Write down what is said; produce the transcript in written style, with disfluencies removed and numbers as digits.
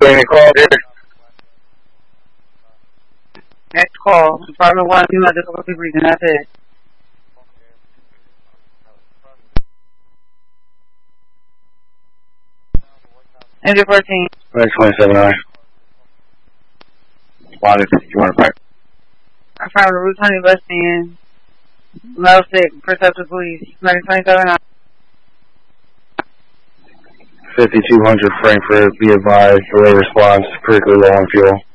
any call here? Next call. Department 1, female difficulty breathing. That's it. Engine 14. Right, 27-9. Spotted. You want to pipe? I found the Route 20 bus stand. Level 6. Perceptive police. 27-9. 5200 Frankfurt. Be advised. Delay response. Critically low on fuel.